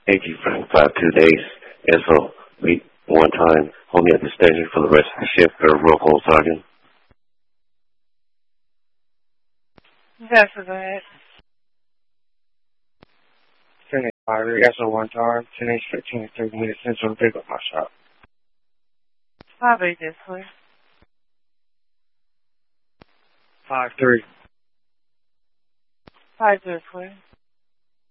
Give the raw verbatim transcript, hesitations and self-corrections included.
Thank you for five two days. Info, wait one time. Hold me at the station for the rest of the shift for roll call sergeant. That's a good. ten eight five, S O one time, ten eight fifteen, thirty minutes central, pick up my shop. five eight this way. five three. five this way.